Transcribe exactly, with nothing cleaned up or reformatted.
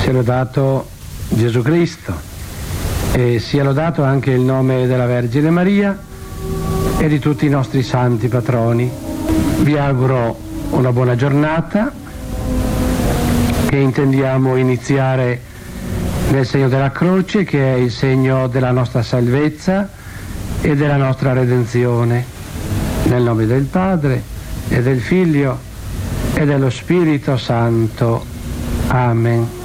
Sia lodato Gesù Cristo e sia lodato anche il nome della Vergine Maria e di tutti i nostri santi patroni. Vi auguro una buona giornata che intendiamo iniziare nel segno della croce, che è il segno della nostra salvezza e della nostra redenzione. Nel nome del Padre e del Figlio e dello Spirito Santo. Amen.